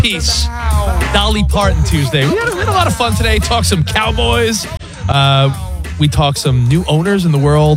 Peace. Dolly Parton Tuesday. We had a lot of fun today. Talked some Cowboys. We talked some new owners in the world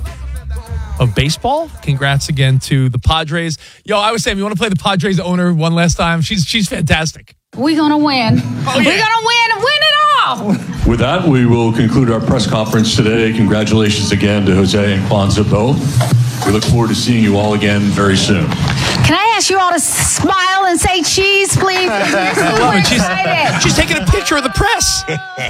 of baseball. Congrats again to the Padres. Yo, I was saying, you want to play the Padres owner one last time? She's fantastic. We're going to win. Oh, yeah. We're going to win and win it all. With that, we will conclude our press conference today. Congratulations again to Jose and Kwanzaa both. We look forward to seeing you all again very soon. Can I ask you all to smile and say cheese, please? I love it. She's taking a picture of the press.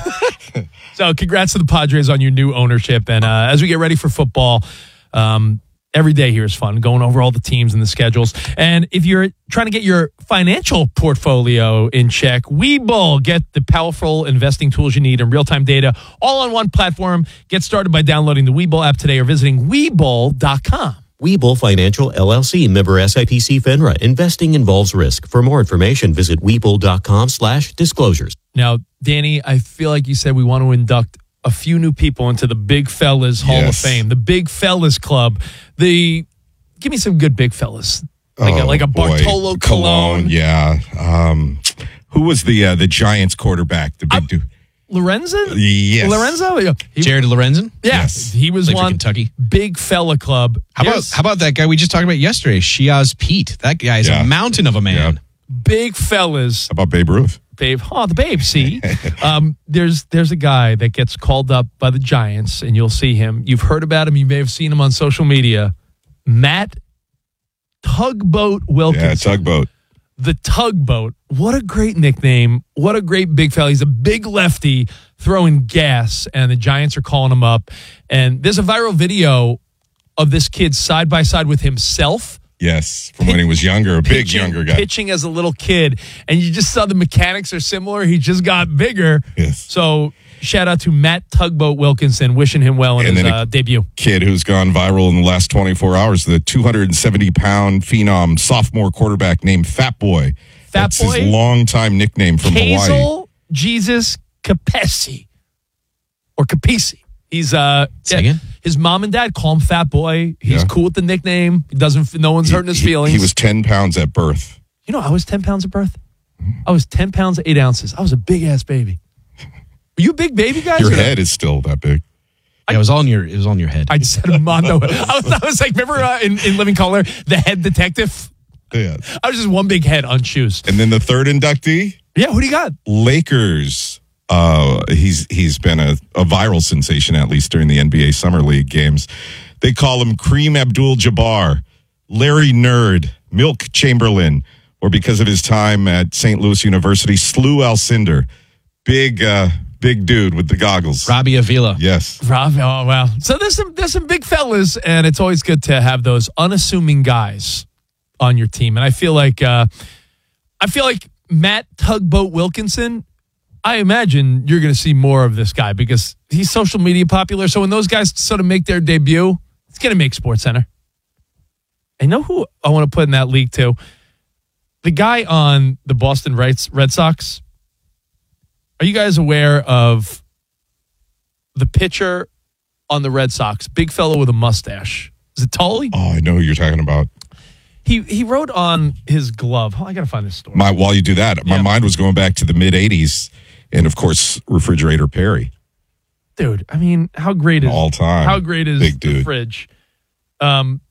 So congrats to the Padres on your new ownership. And as we get ready for football, every day here is fun, going over all the teams and the schedules. And if you're trying to get your financial portfolio in check, Webull, get the powerful investing tools you need and real-time data all on one platform. Get started by downloading the Webull app today or visiting Webull.com. Webull Financial, LLC, member SIPC FINRA. Investing involves risk. For more information, visit Webull.com/disclosures. Now, Danny, I feel like you said we want to induct a few new people into the Big Fellas Hall of Fame, the Big Fellas Club. Give me some good big fellas, like a Bartolo Colon. Yeah. Who was the Giants quarterback? The big dude. Lorenzen? Yes. Lorenzo? Jared Lorenzen? Yes. He was one Kentucky. Big fella club. How about that guy we just talked about yesterday, Shiaz Pete? That guy is a mountain of a man. Yeah. Big fellas. How about Babe Ruth? The Babe, see? There's a guy that gets called up by the Giants, and you'll see him. You've heard about him. You may have seen him on social media. Matt Tugboat Wilkinson. Yeah, Tugboat. The Tugboat. What a great nickname. What a great big fella. He's a big lefty throwing gas, and the Giants are calling him up. And there's a viral video of this kid side by side with himself. Yes, from when he was younger, a big younger guy. Pitching as a little kid. And you just saw the mechanics are similar. He just got bigger. Yes. So shout out to Matt Tugboat Wilkinson, wishing him well in his debut. Kid who's gone viral in the last 24 hours, the 270-pound phenom sophomore quarterback named Fat Boy. That's his longtime nickname from Hawaii. Hazel Jesus Capesi. Or Capisi. He's his mom and dad call him Fat Boy. He's cool with the nickname. No one's hurting his feelings. He was 10 pounds at birth. You know, I was 10 pounds at birth. I was 10 pounds 8 ounces. I was a big ass baby. Were you a big baby, guys? Your head is still that big. Yeah, it was on your head. I just said Mondo. I was like, remember in Living Color, the head detective? Yeah. I was just one big head on shoes. And then the third inductee? Yeah, who do you got? Lakers. He's been a viral sensation, at least during the NBA Summer League games. They call him Kareem Abdul-Jabbar, Larry Nerd, Milk Chamberlain, or because of his time at St. Louis University, Slew Alcindor. Big dude with the goggles. Robbie Avila. Yes. Robbie, oh, wow. So there's some big fellas, and it's always good to have those unassuming guys on your team. And I feel like Matt Tugboat Wilkinson, I imagine you're going to see more of this guy because he's social media popular. So when those guys sort of make their debut, it's going to make SportsCenter. I know who I want to put in that league too. The guy on the Boston Red Sox. Are you guys aware of the pitcher on the Red Sox? Big fellow with a mustache. Is it Tully? Oh, I know who you're talking about. He wrote on his glove. Oh, I got to find this story. While you do that, my mind was going back to the mid-'80s and, of course, Refrigerator Perry. Dude, I mean, how great is all time? How great is Big dude. The fridge? I'm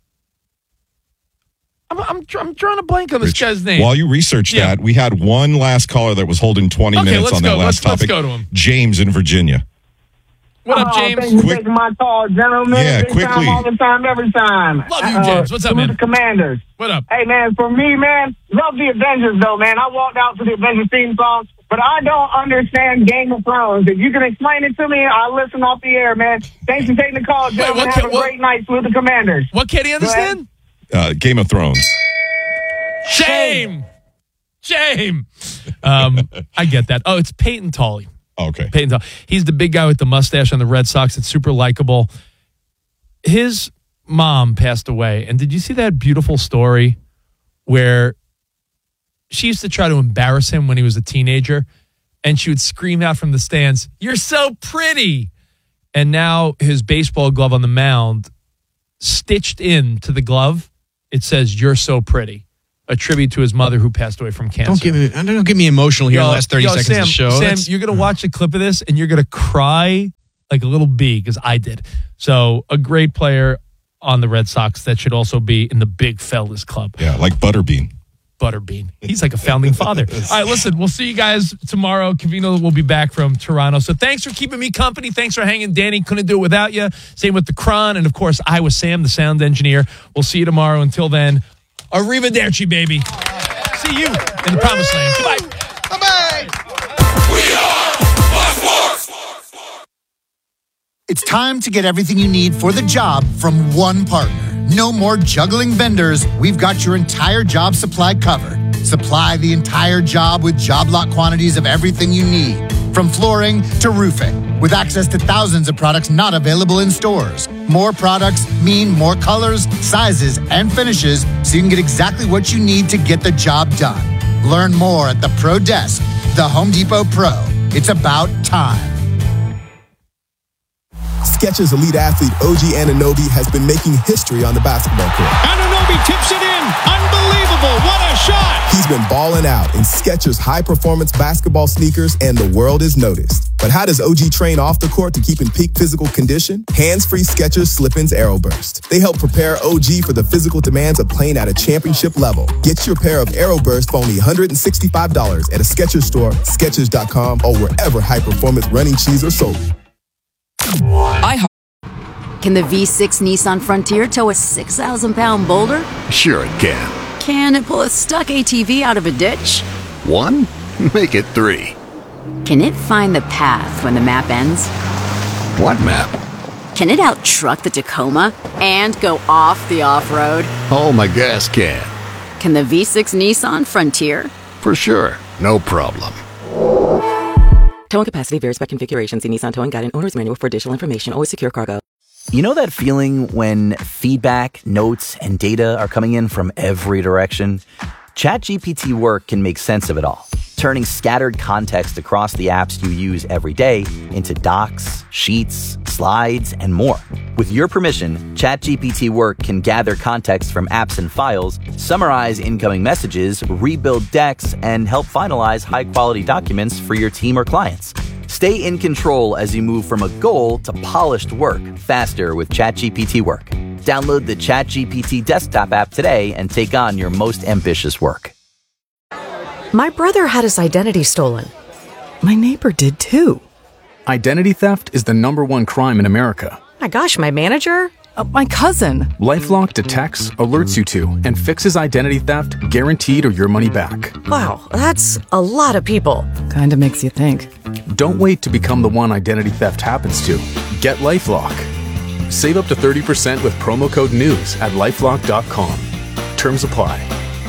drawing a blank on this guy's name. While you research that, we had one last caller that was holding 20 minutes on that last topic. Let's go to him. James in Virginia. What up, James? Thank you for taking my call, gentlemen. Yeah, Big quickly. Time, all the time, every time. Love you, James. What's up, man? The Commanders. What up? Hey, man, for me, man, love the Avengers, though, man. I walked out to the Avengers theme song, but I don't understand Game of Thrones. If you can explain it to me, I'll listen off the air, man. Thanks for taking the call, gentlemen. Have a great night with the Commanders. What can't he understand? Game of Thrones. Shame. I get that. Oh, it's Peyton Tully. Okay. Peyton Tully. He's the big guy with the mustache on the Red Sox. It's super likable. His mom passed away. And did you see that beautiful story where she used to try to embarrass him when he was a teenager? And she would scream out from the stands, "You're so pretty." And now his baseball glove on the mound, stitched into the glove, it says, "You're so pretty." a tribute to his mother who passed away from cancer. Don't get me emotional here in the last 30 seconds of the show. Sam, you're going to watch a clip of this and you're going to cry like a little bee, because I did. So a great player on the Red Sox that should also be in the big fellas club. Yeah, like Butterbean. He's like a founding father. All right, listen, we'll see you guys tomorrow. Covino will be back from Toronto. So thanks for keeping me company. Thanks for hanging. Danny, couldn't do it without you. Same with the Kron. And, of course, I was Sam, the sound engineer. We'll see you tomorrow. Until then, arrivederci, baby. See you in the promised land. Goodbye. Bye-bye. We are Fox Sports. It's time to get everything you need for the job from one partner. No more juggling vendors. We've got your entire job supply covered. Supply the entire job with job lot quantities of everything you need, from flooring to roofing, with access to thousands of products not available in stores. More products mean more colors, sizes, and finishes, so you can get exactly what you need to get the job done. Learn more at the Pro Desk, the Home Depot Pro. It's about time. Skechers elite athlete OG Anunoby has been making history on the basketball court. Anunoby tips it in. Unbelievable. What a shot. He's been balling out in Skechers high-performance basketball sneakers, and the world is noticed. But how does OG train off the court to keep in peak physical condition? Hands-free Skechers Slip-ins Aeroburst. They help prepare OG for the physical demands of playing at a championship level. Get your pair of Aeroburst for only $165 at a Skechers store, Skechers.com, or wherever high-performance running shoes are sold. Can the V6 Nissan Frontier tow a 6,000-pound boulder? Sure it can. Can it pull a stuck ATV out of a ditch? 1? Make it 3. Can it find the path when the map ends? What map? Can it out-truck the Tacoma and go off the off-road? Oh, my gas can. Can the V6 Nissan Frontier? For sure. No problem. Towing capacity varies by configuration. See Nissan Towing Guide and Owner's Manual for additional information. Always secure cargo. You know that feeling when feedback, notes, and data are coming in from every direction? ChatGPT Work can make sense of it all, turning scattered context across the apps you use every day into docs, sheets, slides, and more. With your permission, ChatGPT Work can gather context from apps and files, summarize incoming messages, rebuild decks, and help finalize high-quality documents for your team or clients. Stay in control as you move from a goal to polished work faster with ChatGPT Work. Download the ChatGPT desktop app today and take on your most ambitious work. My brother had his identity stolen. My neighbor did too. Identity theft is the #1 crime in America. My gosh, my manager? My cousin. LifeLock detects, alerts you to, and fixes identity theft guaranteed or your money back. Wow, that's a lot of people. Kinda makes you think. Don't wait to become the one identity theft happens to. Get LifeLock. Save up to 30% with promo code NEWS at LifeLock.com. Terms apply.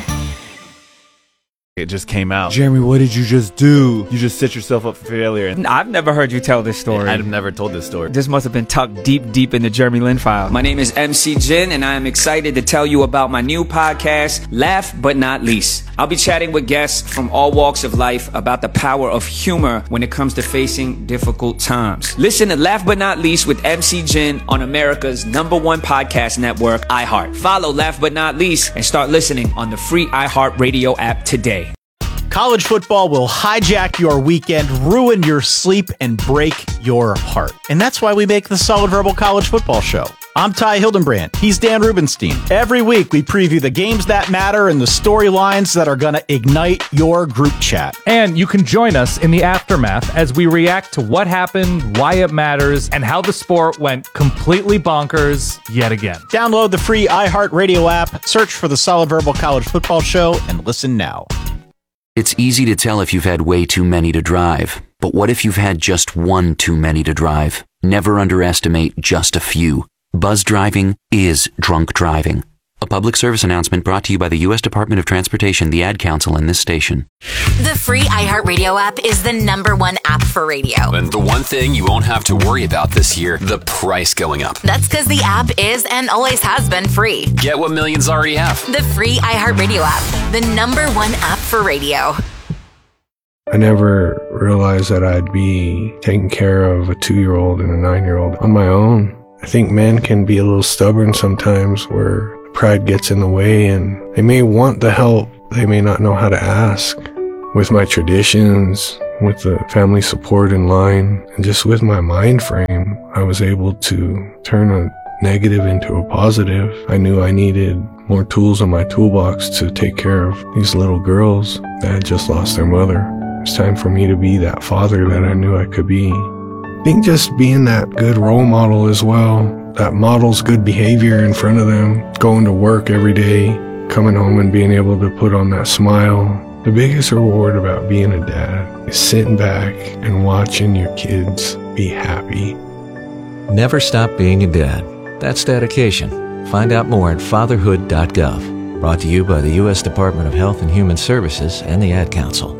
It just came out. Jeremy, what did you just do? You just set yourself up for failure. I've never heard you tell this story. I've never told this story. This must have been tucked deep in the Jeremy Lin file. My name is MC Jin, and I am excited to tell you about my new podcast, Laugh But Not Least. I'll be chatting with guests from all walks of life about the power of humor when it comes to facing difficult times. Listen to Laugh But Not Least with MC Jin on America's #1 podcast network, iHeart. Follow Laugh But Not Least and start listening on the free iHeartRadio app today. College football will hijack your weekend, ruin your sleep, and break your heart. And that's why we make the Solid Verbal College Football Show. I'm Ty Hildenbrand. He's Dan Rubenstein. Every week, we preview the games that matter and the storylines that are going to ignite your group chat. And you can join us in the aftermath as we react to what happened, why it matters, and how the sport went completely bonkers yet again. Download the free iHeartRadio app, search for the Solid Verbal College Football Show, and listen now. It's easy to tell if you've had way too many to drive. But what if you've had just one too many to drive? Never underestimate just a few. Buzz driving is drunk driving. A public service announcement brought to you by the U.S. Department of Transportation, the Ad Council, and this station. The free iHeartRadio app is the #1 app for radio. And the one thing you won't have to worry about this year, the price going up. That's because the app is and always has been free. Get what millions already have. The free iHeartRadio app, the #1 app for radio. I never realized that I'd be taking care of a 2-year-old and a 9-year-old on my own. I think men can be a little stubborn sometimes where pride gets in the way, and they may want the help, they may not know how to ask. With my traditions, with the family support in line, and just with my mind frame, I was able to turn a negative into a positive. I knew I needed more tools in my toolbox to take care of these little girls that had just lost their mother. It's time for me to be that father that I knew I could be. I think just being that good role model as well, that models good behavior in front of them, going to work every day, coming home and being able to put on that smile. The biggest reward about being a dad is sitting back and watching your kids be happy. Never stop being a dad. That's dedication. Find out more at fatherhood.gov. Brought to you by the U.S. Department of Health and Human Services and the Ad Council.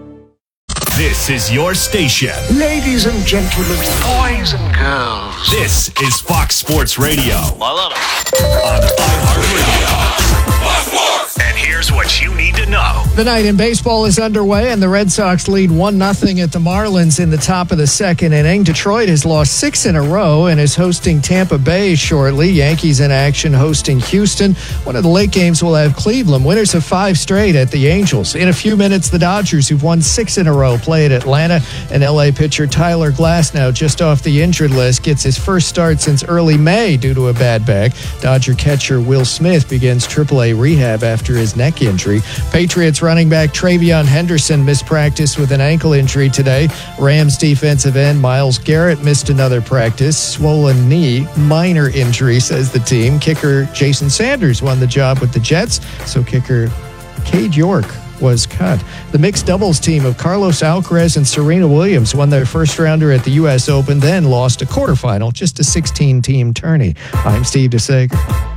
This is your station. Ladies and gentlemen, boys and girls. This is Fox Sports Radio. I love it. On iHeartRadio. And here's what you need to know. The night in baseball is underway, and the Red Sox lead 1-0 at the Marlins in the top of the second inning. Detroit has lost 6 in a row and is hosting Tampa Bay shortly. Yankees in action hosting Houston. One of the late games will have Cleveland, winners of 5 straight at the Angels. In a few minutes, the Dodgers, who've won 6 in a row, play at Atlanta. And L.A. pitcher Tyler Glasnow, just off the injured list, gets his first start since early May due to a bad back. Dodger catcher Will Smith begins AAA rehab after his neck injury. Patriots running back Travion Henderson missed practice with an ankle injury today. Rams defensive end Myles Garrett missed another practice. Swollen knee, minor injury, says the team. Kicker Jason Sanders won the job with the Jets, so kicker Cade York was cut. The mixed doubles team of Carlos Alcaraz and Serena Williams won their first rounder at the U.S. Open, then lost a quarterfinal, just a 16-team tourney. I'm Steve DeSager.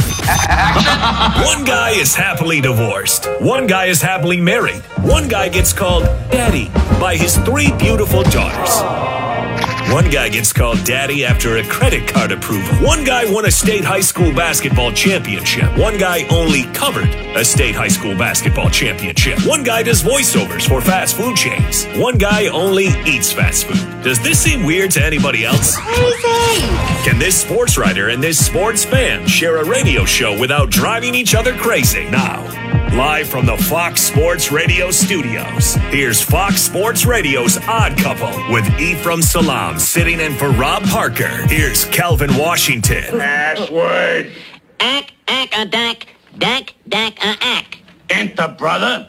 One guy is happily divorced. One guy is happily married. One guy gets called Daddy by his 3 beautiful daughters. One guy gets called Daddy after a credit card approval. One guy won a state high school basketball championship. One guy only covered a state high school basketball championship. One guy does voiceovers for fast food chains. One guy only eats fast food. Does this seem weird to anybody else? Crazy! Can this sports writer and this sports fan share a radio show without driving each other crazy? Now, live from the Fox Sports Radio studios, here's Fox Sports Radio's Odd Couple with Ephraim Salaam sitting in for Rob Parker. Here's Kelvin Washington. Password. Ack, ack. Enter, brother.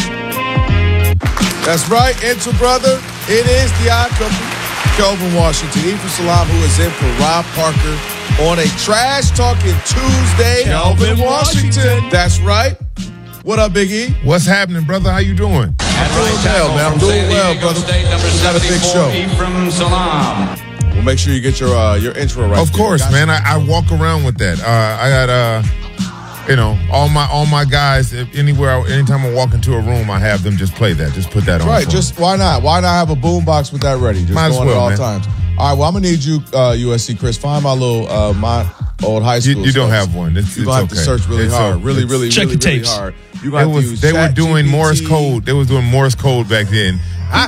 That's right, enter, brother. It is the Odd Couple. Kelvin Washington, Ephraim Salaam, who is in for Rob Parker on a Trash Talking Tuesday. Kelvin Washington. That's right. What up, Big E? What's happening, brother? How you doing? I'm doing well, man. I'm doing well, brother. We got a big show. Ephraim Salaam. We'll make sure you get your intro right. Of course, man. I walk around with that. I got all my guys. Anytime I walk into a room, I have them just play that. Just put that on. Right. Just why not? Why not have a boombox with that ready? Just might as going well, at all man. times. All right. Well, I'm gonna need you, USC Chris. Find my little my old high school. You don't have one. You're gonna have to search really hard. Really check the tapes. Hard. You they were doing Morse code. They was doing Morse code back then.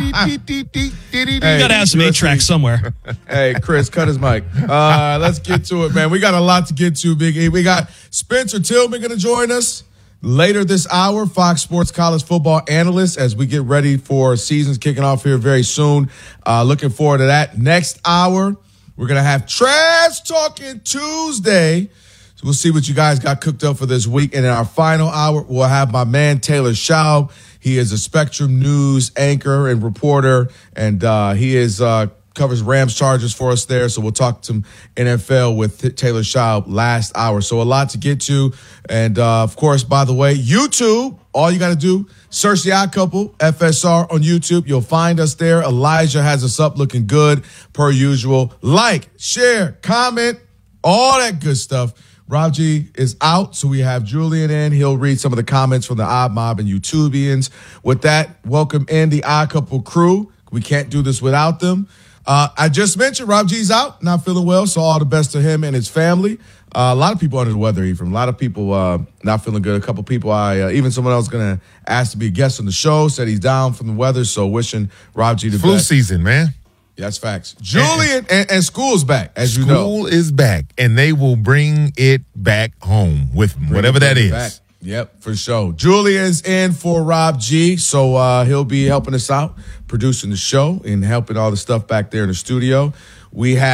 You gotta have some 8-track somewhere. Hey, Chris, cut his mic. Let's get to it, man. We got a lot to get to, Big E. We got Spencer Tillman going to join us later this hour, Fox Sports college football analyst, as we get ready for seasons kicking off here very soon. Looking forward to that. Next hour, we're going to have Trash Talking Tuesday. So we'll see what you guys got cooked up for this week. And in our final hour, we'll have my man Taylor Schaub. He is a Spectrum News anchor and reporter, and he is covers Rams Chargers for us there. So we'll talk some NFL with Taylor Schaub last hour. So a lot to get to. And, of course, by the way, YouTube, all you got to do, search The Odd Couple, FSR on YouTube. You'll find us there. Elijah has us up looking good per usual. Like, share, comment, all that good stuff. Rob G is out, so we have Julian in. He'll read some of the comments from the Odd Mob and YouTubians. With that, welcome in the Odd Couple crew. We can't do this without them. I just mentioned Rob G's out, not feeling well, so all the best to him and his family. A lot of people under the weather, Ephraim. A lot of people not feeling good. A couple people, even someone else going to ask to be a guest on the show, said he's down from the weather, so wishing Rob G the flu best. Season, man. That's facts. Julian and school's back, as you know. School is back, and they will bring it back home with them, whatever that is. Back. Yep, for sure. Julian's in for Rob G, so he'll be helping us out, producing the show and helping all the stuff back there in the studio. We have